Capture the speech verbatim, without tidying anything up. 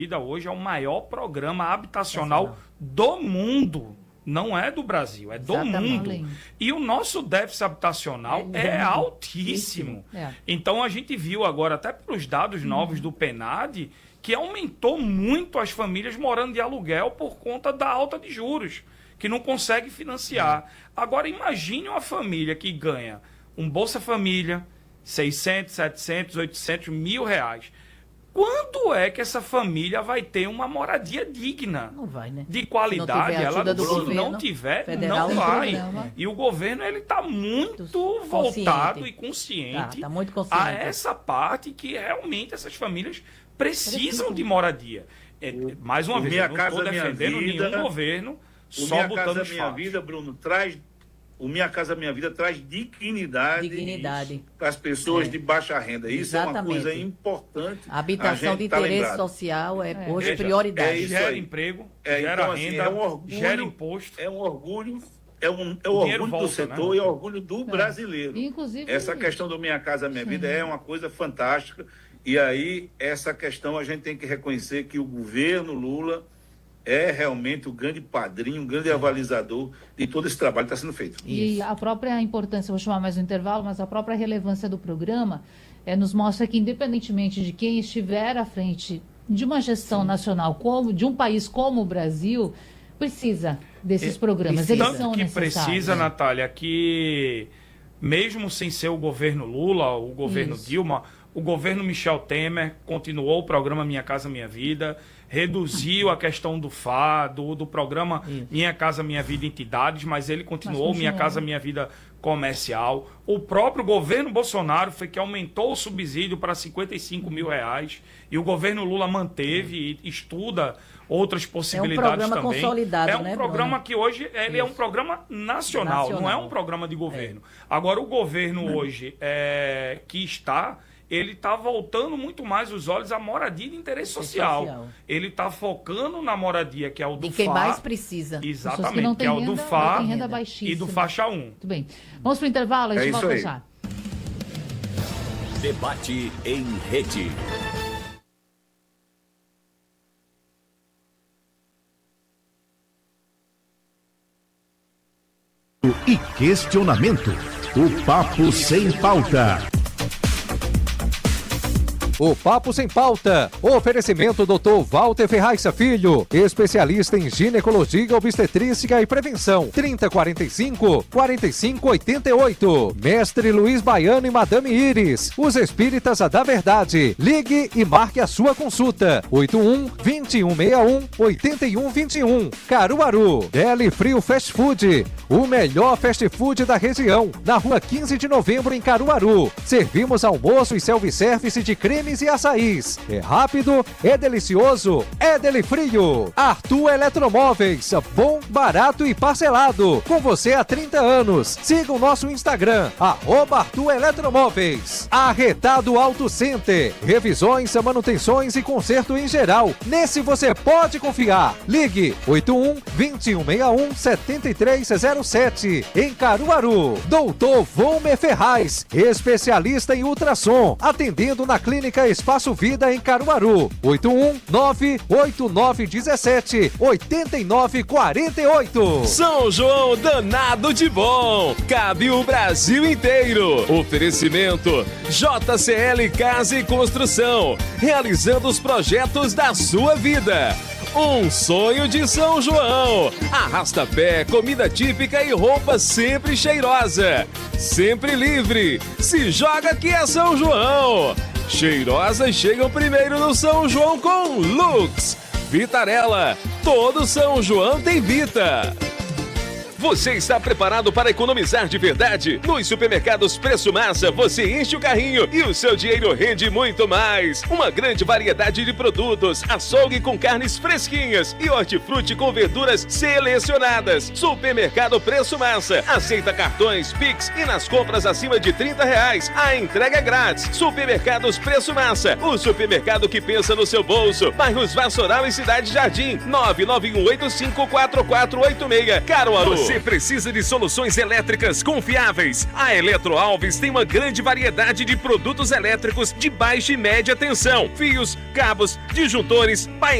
hoje é o maior programa habitacional do mundo. Não é do Brasil, é do Exatamente. mundo. E o nosso déficit habitacional é, é altíssimo. É. Então a gente viu agora, até pelos dados novos do PNAD, que aumentou muito as famílias morando de aluguel por conta da alta de juros, que não consegue financiar. Agora imagine uma família que ganha um Bolsa Família, seiscentos, setecentos, oitocentos mil reais. Quando é que essa família vai ter uma moradia digna? Não vai, né? De qualidade, se ela do se governo, não tiver, federal, não vai. programa. E o governo ele está muito voltado e consciente, tá, tá muito consciente a essa parte que realmente essas famílias precisam de moradia. É, mais uma o vez, minha eu não casa, estou defendendo vida, nenhum governo, o só minha botando casa, os minha fatos. vida, Bruno, traz o Minha Casa Minha Vida traz dignidade, dignidade. para as pessoas é. de baixa renda. Isso Exatamente. é uma coisa importante. A habitação a de tá interesse lembrado. social é, é. hoje Veja, prioridade. É isso gera aí. emprego, é, gera então, renda, assim, é um orgulho, gera imposto. É um orgulho, é um, é um orgulho volta, do setor, né? E é orgulho do brasileiro. Inclusive, essa questão do Minha Casa Minha Sim. Vida é uma coisa fantástica. E aí, essa questão a gente tem que reconhecer que o governo Lula é realmente o grande padrinho, o grande é. avalizador de todo esse trabalho que está sendo feito. E Isso. a própria importância, vou chamar mais um intervalo, mas a própria relevância do programa é, nos mostra que, independentemente de quem estiver à frente de uma gestão Sim. nacional, como de um país como o Brasil, precisa desses e, programas. Eles Tanto são que precisa, né? Natália, que mesmo sem ser o governo Lula, o governo Isso. Dilma, o governo Michel Temer continuou o programa Minha Casa Minha Vida, reduziu a questão do F A, do, do programa Isso. Minha Casa Minha Vida Entidades, mas ele continuou mas Minha Casa Minha Vida Comercial. O próprio governo Bolsonaro foi que aumentou o subsídio para cinquenta e cinco mil reais e o governo Lula manteve e estuda outras possibilidades também. É um programa também. consolidado, É um né, programa Bruno? que hoje ele é um programa nacional, nacional, não é um programa de governo. É. Agora, o governo é. hoje é, que está... ele está voltando muito mais os olhos à moradia de interesse social. social. Ele está focando na moradia, que é o do de quem F A. mais precisa. Exatamente, que, não que é o renda, do F A renda e do faixa um. Muito bem. Vamos para o intervalo, a gente é volta já. Debate em rede. E questionamento. O Papo Sem Pauta. O Papo Sem Pauta. Oferecimento doutor Walter Ferraz Filho, especialista em ginecologia, obstetrícia e prevenção. trinta, quarenta e cinco, quarenta e cinco, oitenta e oito. Mestre Luiz Baiano e Madame Iris, os espíritas da verdade. Ligue e marque a sua consulta. oito um, vinte e um, sessenta e um, oitenta e um, vinte e um. Caruaru. Deli Frio Fast Food, o melhor fast food da região. Na rua quinze de novembro, em Caruaru. Servimos almoço e self-service de creme e açaís. É rápido, é delicioso, é Deli Frio. Arthur Eletromóveis, bom, barato e parcelado. Com você há trinta anos. Siga o nosso Instagram, arroba Arthur Eletromóveis. Arretado Auto Center, revisões, manutenções e conserto em geral. Nesse você pode confiar. Ligue oito um, vinte e um, sessenta e um, setenta e três zero sete. Em Caruaru. Doutor Volmer Ferraz, especialista em ultrassom, atendendo na Clínica Espaço Vida em Caruaru. oito um, nove oito nove um sete, oito nove quatro oito. São João danado de bom. Cabe o Brasil inteiro. Oferecimento J C L Casa e Construção, realizando os projetos da sua vida. Um sonho de São João. Arrasta-pé, comida típica e roupa sempre cheirosa. Sempre livre. Se joga que é São João. Cheirosas chegam primeiro no São João com Lux. Vitarella. Todo São João tem Vita. Você está preparado para economizar de verdade? Nos supermercados Preço Massa, você enche o carrinho e o seu dinheiro rende muito mais. Uma grande variedade de produtos, açougue com carnes fresquinhas e hortifruti com verduras selecionadas. Supermercado Preço Massa. Aceita cartões, Pix e nas compras acima de trinta reais, a entrega é grátis. Supermercados Preço Massa. O supermercado que pensa no seu bolso. Bairros Vassoural e Cidade Jardim. nove nove um oito cinco quatro quatro oito seis. Caruaru. Você precisa de soluções elétricas confiáveis? A Eletro Alves tem uma grande variedade de produtos elétricos de baixa e média tensão, fios, cabos, disjuntores, painéis